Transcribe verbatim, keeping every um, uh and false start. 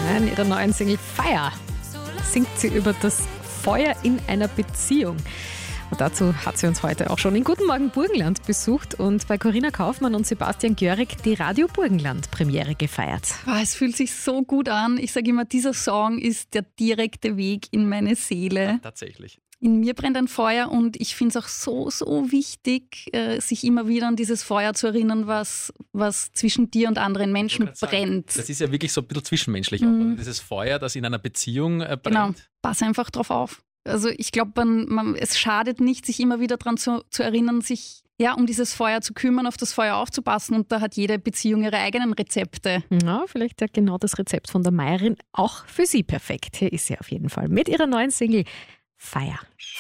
In ihrer neuen Single Fire singt sie über das Feuer in einer Beziehung. Und dazu hat sie uns heute auch schon in Guten Morgen Burgenland besucht und bei Corinna Kaufmann und Sebastian Görig die Radio Burgenland Premiere gefeiert. Wow, es fühlt sich so gut an. Ich sage immer, dieser Song ist der direkte Weg in meine Seele. Ja, tatsächlich. In mir brennt ein Feuer und ich finde es auch so, so wichtig, äh, sich immer wieder an dieses Feuer zu erinnern, was, was zwischen dir und anderen Menschen brennt. Sagen, das ist ja wirklich so ein bisschen zwischenmenschlich. Mhm. Auch, dieses Feuer, das in einer Beziehung äh, brennt. Genau, pass einfach drauf auf. Also ich glaube, man, man, es schadet nicht, sich immer wieder daran zu, zu erinnern, sich ja, um dieses Feuer zu kümmern, auf das Feuer aufzupassen. Und da hat jede Beziehung ihre eigenen Rezepte. Ja, vielleicht ja genau das Rezept von der Meirin auch für Sie perfekt. Hier ist sie auf jeden Fall mit ihrer neuen Single Fire.